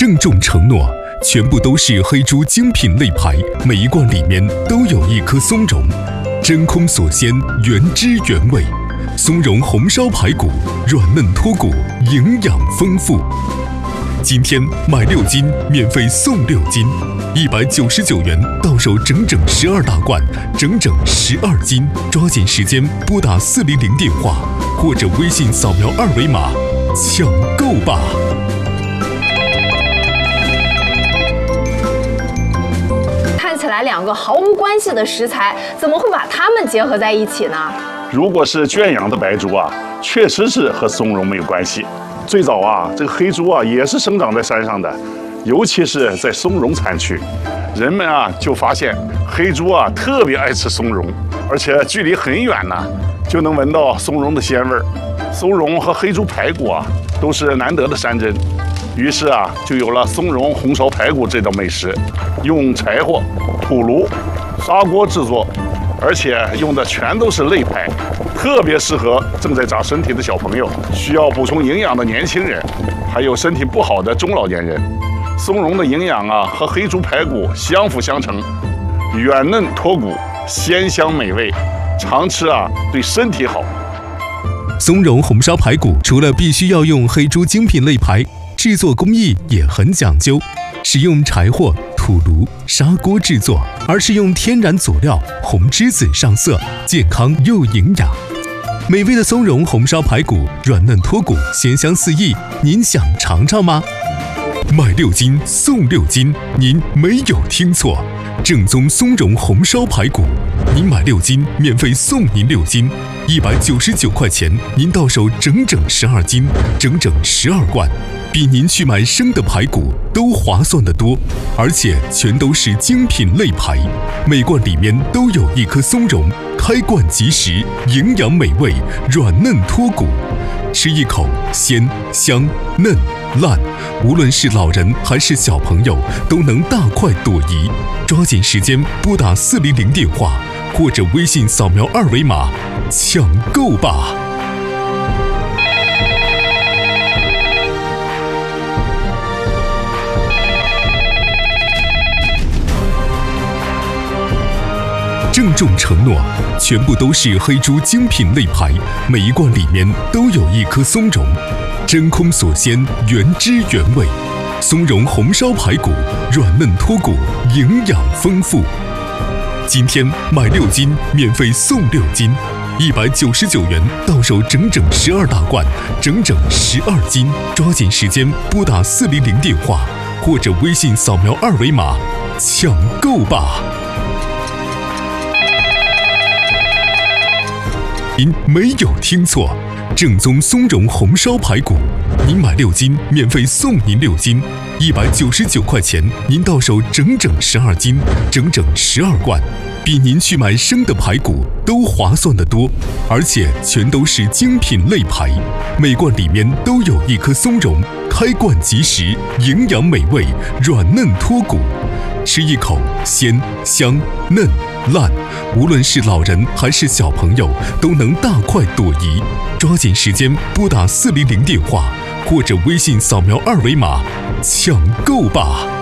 郑重承诺，全部都是黑猪精品肋排，每一罐里面都有一颗松茸，真空锁鲜，原汁原味。松茸红烧排骨，软嫩脱骨，营养丰富。今天买6斤免费送6斤，199元到手整整12大罐，整整12斤。抓紧时间拨打400电话，或者微信扫描2维码，抢购吧！ 看起来2个毫无关系的食材，怎么会把它们结合在一起呢？ 如果是圈养的白猪啊，确实是和松茸没有关系。最早啊，这个黑猪啊也是生长在山上的，尤其是在松茸产区，人们啊就发现黑猪啊特别爱吃松茸，而且距离很远呢，就能闻到松茸的鲜味儿。松茸和黑猪排骨啊都是难得的山珍，于是啊就有了松茸红烧排骨这道美食，用柴火、土炉、砂锅制作。而且用的全都是肋排，特别适合正在长身体的小朋友、需要补充营养的年轻人，还有身体不好的中老年人。松茸的营养啊和黑猪排骨相辅相成，软嫩脱骨，鲜香美味，常吃啊对身体好。 松茸红烧排骨除了必须要用黑猪精品肋排，制作工艺也很讲究，使用柴火、土炉、砂锅制作，而是用天然佐料红栀子上色，健康又营养。美味的松茸红烧排骨，软嫩脱骨，鲜香四溢，您想尝尝吗？买6斤送6斤，您没有听错，正宗松茸红烧排骨，您买6斤免费送您6斤，199块钱，您到手整整12斤，整整12罐。比您去买生的排骨都划算得多，而且全都是精品肋排，每罐里面都有一颗松茸，开罐即食，营养美味，软嫩脱骨，吃一口鲜香嫩烂，无论是老人还是小朋友都能大快朵颐。抓紧时间拨打400电话，或者微信扫描2维码，抢购吧！郑重承诺，全部都是黑猪精品肋排，每一罐里面都有一颗松茸，真空锁鲜，原汁原味。松茸红烧排骨，软嫩脱骨，营养丰富。今天买6斤免费送6斤，199元到手整整12大罐，整整12斤。抓紧时间拨打400电话，或者微信扫描2维码，抢购吧！您没有听错，正宗松茸红烧排骨，您买6斤免费送您6斤，199块钱，您到手整整12斤，整整12罐，比您去买生的排骨都划算得多，而且全都是精品肋排，每罐里面都有一颗松茸，开罐即食，营养美味，软嫩脱骨，吃一口鲜香嫩烂，无论是老人还是小朋友都能大快朵颐。抓紧时间拨打400电话，或者微信扫描2维码，抢购吧！